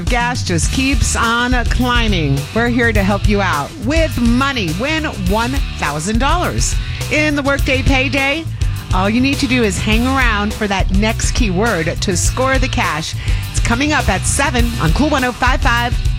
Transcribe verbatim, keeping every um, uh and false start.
Gas just keeps on climbing. We're here to help you out with money. Win one thousand dollars in the Workday Payday. All you need to do is hang around for that next keyword to score the cash. It's coming up at seven on Cool one oh five five.